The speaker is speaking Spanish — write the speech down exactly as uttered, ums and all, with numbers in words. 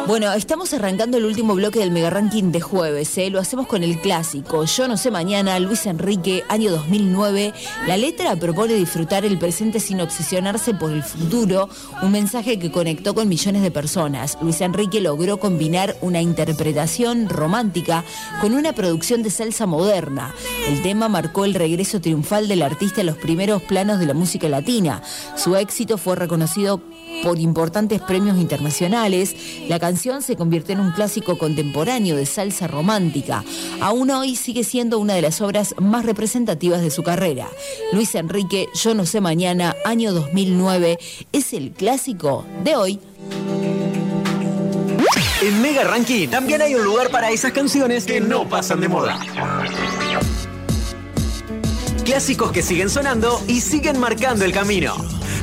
Bueno, estamos arrancando el último bloque del Mega Ranking de jueves, ¿eh? Lo hacemos con el clásico Yo no sé mañana, Luis Enrique, año dos mil nueve. La letra propone disfrutar el presente sin obsesionarse por el futuro, un mensaje que conectó con millones de personas. Luis Enrique logró combinar una interpretación romántica con una producción de salsa moderna. El tema marcó el regreso triunfal del artista a los primeros planos de la música latina. Su éxito fue reconocido por importantes premios internacionales. La canción se convirtió en un clásico contemporáneo de salsa romántica. Aún hoy sigue siendo una de las obras más representativas de su carrera. Luis Enrique, Yo no sé mañana, año dos mil nueve, es el clásico de hoy. En Mega Ranking también hay un lugar para esas canciones que no pasan de moda. Clásicos que siguen sonando y siguen marcando el camino.